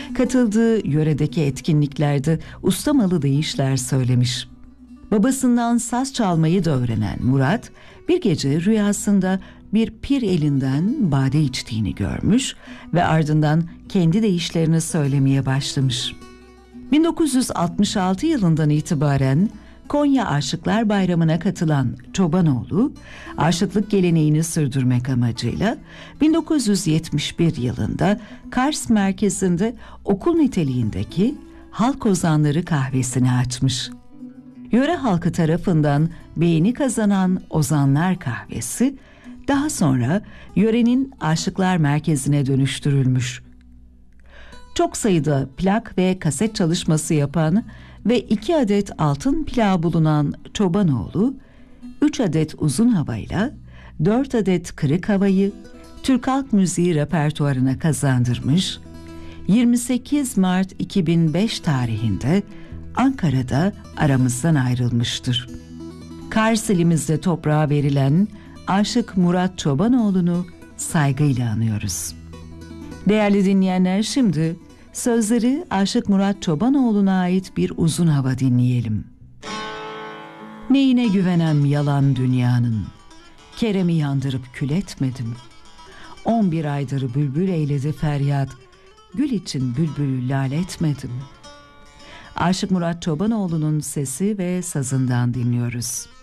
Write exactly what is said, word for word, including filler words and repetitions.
Katıldığı yöredeki etkinliklerde ustamalı deyişler söylemiş. Babasından saz çalmayı da öğrenen Murat, bir gece rüyasında bir pir elinden bade içtiğini görmüş ve ardından kendi deyişlerini söylemeye başlamış. bin dokuz yüz altmış altı yılından itibaren Konya Aşıklar Bayramı'na katılan Çobanoğlu, aşıklık geleneğini sürdürmek amacıyla bin dokuz yüz yetmiş bir yılında Kars merkezinde okul niteliğindeki Halk Ozanları Kahvesi'ni açmış. Yöre halkı tarafından beğeni kazanan Ozanlar Kahvesi, daha sonra yörenin Aşıklar Merkezi'ne dönüştürülmüş. Çok sayıda plak ve kaset çalışması yapan ve iki adet altın plağı bulunan Çobanoğlu, üç adet uzun havayla dört adet kırık havayı Türk halk müziği repertuarına kazandırmış, yirmi sekiz Mart iki bin beş tarihinde Ankara'da aramızdan ayrılmıştır. Kars ilimizde toprağa verilen Aşık Murat Çobanoğlu'nu saygıyla anıyoruz. Değerli dinleyenler, şimdi sözleri Aşık Murat Çobanoğlu'na ait bir uzun hava dinleyelim. Neyine güvenem yalan dünyanın, Kerem'i yandırıp kül etmedim. On bir aydır bülbül eyledi feryat, gül için bülbülü lal etmedim. Aşık Murat Çobanoğlu'nun sesi ve sazından dinliyoruz.